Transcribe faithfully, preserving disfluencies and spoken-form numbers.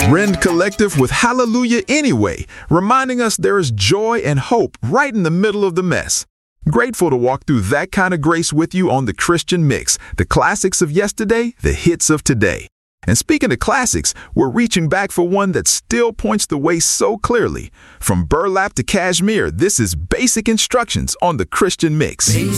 Rend Collective with Hallelujah Anyway, reminding us there is joy and hope right in the middle of the mess. Grateful to walk through that kind of grace with you on the Christian Mix, the classics of yesterday, the hits of today. And speaking of classics, we're reaching back for one that still points the way so clearly. From burlap to cashmere, this is Basic Instructions on the Christian Mix.